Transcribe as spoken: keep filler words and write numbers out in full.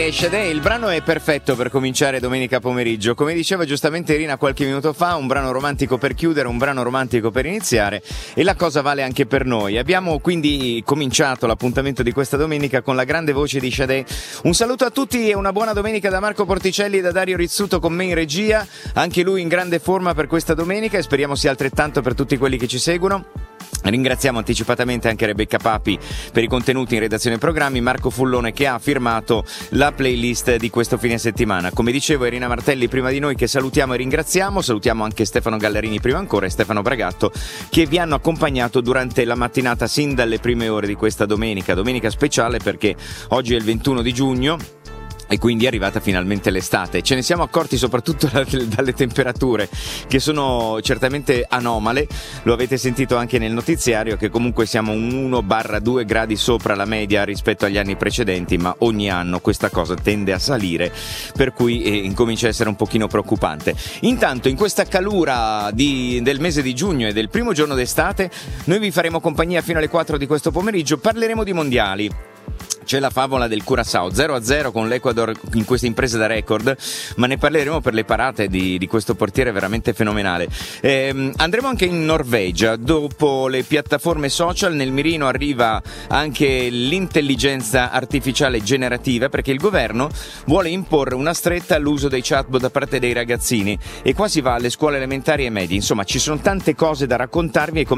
e Sade, il brano è perfetto per cominciare domenica pomeriggio. Come diceva giustamente Irina qualche minuto fa, un brano romantico per chiudere, un brano romantico per iniziare, e la cosa vale anche per noi. Abbiamo quindi cominciato l'appuntamento di questa domenica con la grande voce di Sade. Un saluto a tutti e una buona domenica da Marco Porticelli e da Dario Rizzuto con me in regia, anche lui in grande forma per questa domenica e speriamo sia altrettanto per tutti quelli che ci seguono. Ringraziamo anticipatamente anche Rebecca Papi per i contenuti in redazione programmi, Marco Fullone che ha firmato la playlist di questo fine settimana. Come dicevo, Irina Martelli prima di noi che salutiamo e ringraziamo, salutiamo anche Stefano Gallarini prima ancora e Stefano Bragatto che vi hanno accompagnato durante la mattinata sin dalle prime ore di questa domenica, domenica speciale perché oggi è il ventuno di giugno. E quindi è arrivata finalmente l'estate. Ce ne siamo accorti soprattutto dalle temperature che sono certamente anomale. Lo avete sentito anche nel notiziario che comunque siamo un uno due gradi sopra la media rispetto agli anni precedenti, ma ogni anno questa cosa tende a salire, per cui eh, incomincia a essere un pochino preoccupante. Intanto in questa calura di, del mese di giugno e del primo giorno d'estate noi vi faremo compagnia fino alle quattro di questo pomeriggio. Parleremo di mondiali. C'è la favola del Curaçao zero a zero con l'Ecuador in questa impresa da record, ma ne parleremo per le parate di, di questo portiere veramente fenomenale. Ehm, andremo anche in Norvegia. Dopo le piattaforme social nel mirino arriva anche l'intelligenza artificiale generativa, perché il governo vuole imporre una stretta all'uso dei chatbot da parte dei ragazzini e qua si va alle scuole elementari e medie. Insomma, ci sono tante cose da raccontarvi e